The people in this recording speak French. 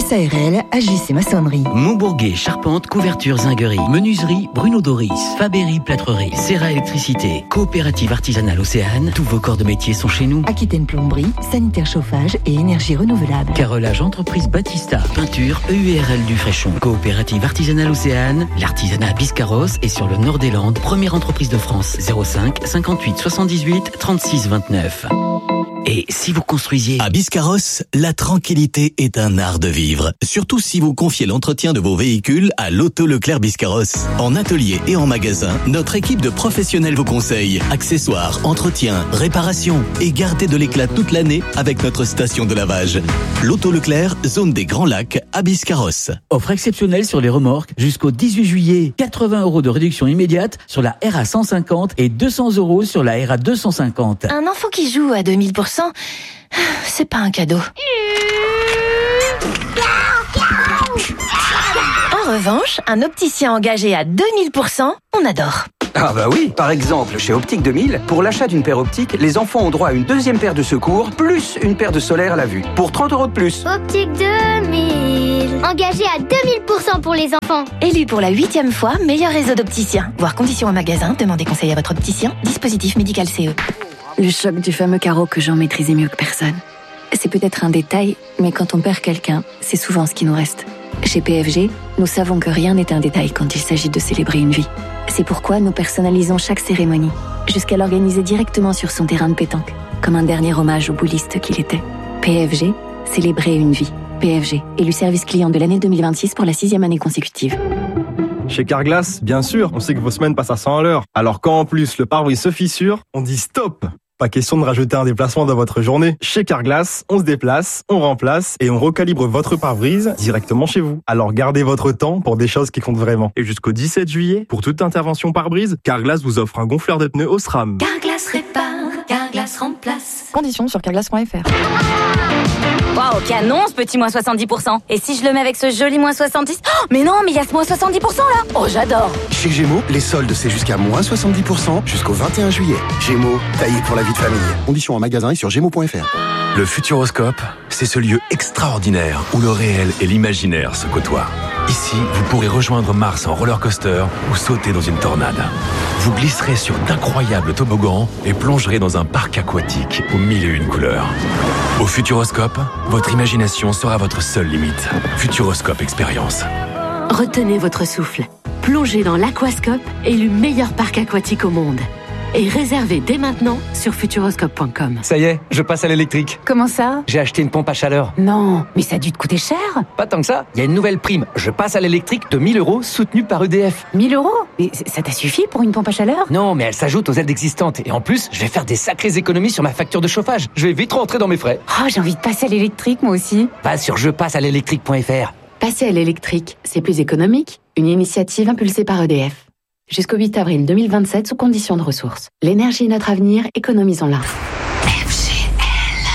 SARL, Agis et Maçonnerie. Montbourguet, charpente, couverture, zinguerie. Menuiserie, Bruno Doris. Fabéry, plâtrerie. Serra Électricité. Coopérative artisanale Océane. Tous vos corps de métier sont chez nous. Aquitaine Plomberie, sanitaire chauffage et énergie renouvelable. Carrelage entreprise Battista. Peinture EURL du Fréchon. Coopérative artisanale Océane. L'artisanat Biscarrosse est sur le nord des Landes. Première entreprise de France. 05 58 78 36 29. Et si vous construisiez... À Biscarrosse, la tranquillité est un art de vivre. Surtout si vous confiez l'entretien de vos véhicules à l'Auto Leclerc Biscarrosse. En atelier et en magasin, notre équipe de professionnels vous conseille accessoires, entretien, réparation et gardez de l'éclat toute l'année avec notre station de lavage. L'Auto Leclerc, zone des Grands Lacs à Biscarrosse. Offre exceptionnelle sur les remorques jusqu'au 18 juillet. 80 € de réduction immédiate sur la RA 150 et 200 € sur la RA 250. Un enfant qui joue à 2000%, c'est pas un cadeau. En revanche, un opticien engagé à 2000%, on adore. Ah bah oui, par exemple, chez Optique 2000, pour l'achat d'une paire optique, les enfants ont droit à une deuxième paire de secours, plus une paire de solaire à la vue, pour 30 € de plus. Optique 2000, engagé à 2000% pour les enfants. Élu pour la 8e fois, meilleur réseau d'opticiens. Voir conditions en magasin, demandez conseil à votre opticien. Dispositif médical CE. Le choc du fameux carreau que Jean maîtrisait mieux que personne. C'est peut-être un détail, mais quand on perd quelqu'un, c'est souvent ce qui nous reste. Chez PFG, nous savons que rien n'est un détail quand il s'agit de célébrer une vie. C'est pourquoi nous personnalisons chaque cérémonie, jusqu'à l'organiser directement sur son terrain de pétanque, comme un dernier hommage au bouliste qu'il était. PFG, célébrer une vie. PFG, élu service client de l'année 2026 pour la 6e année consécutive. Chez Carglass, bien sûr, on sait que vos semaines passent à 100 à l'heure. Alors quand en plus le pare-brise se fissure, on dit stop! Pas question de rajouter un déplacement dans votre journée. Chez Carglass, on se déplace, on remplace et on recalibre votre pare-brise directement chez vous. Alors gardez votre temps pour des choses qui comptent vraiment. Et jusqu'au 17 juillet, pour toute intervention pare-brise, Carglass vous offre un gonfleur de pneus Osram. Carglass répare, Carglass remplace. Conditions sur carglass.fr. Waouh, canon ce petit moins 70%. Et si je le mets avec ce joli moins 70? Oh, mais non, mais il y a ce moins 70% là. Oh, j'adore. Chez Gémeaux, les soldes c'est jusqu'à moins 70% jusqu'au 21 juillet. Gémeaux, taillé pour la vie de famille. Conditions en magasin et sur gémeaux.fr. Le Futuroscope, c'est ce lieu extraordinaire où le réel et l'imaginaire se côtoient. Ici, vous pourrez rejoindre Mars en roller coaster ou sauter dans une tornade. Vous glisserez sur d'incroyables toboggans et plongerez dans un parc aquatique aux 1001 couleurs. Au Futuroscope, votre imagination sera votre seule limite. Futuroscope Expérience. Retenez votre souffle. Plongez dans l'Aquascope, élu meilleur parc aquatique au monde. Et réservez dès maintenant sur futuroscope.com. Ça y est, je passe à l'électrique. Comment ça? J'ai acheté une pompe à chaleur. Non, mais ça a dû te coûter cher. Pas tant que ça, il y a une nouvelle prime. Je passe à l'électrique de 1000 € soutenue par EDF. 1000 €? Mais ça t'a suffi pour une pompe à chaleur? Non, mais elle s'ajoute aux aides existantes. Et en plus, je vais faire des sacrées économies sur ma facture de chauffage. Je vais vite rentrer dans mes frais. Oh, j'ai envie de passer à l'électrique moi aussi. Va sur jepassealélectrique.fr. Passer à l'électrique, c'est plus économique. Une initiative impulsée par EDF. Jusqu'au 8 avril 2027 sous conditions de ressources. L'énergie est notre avenir, économisons-la.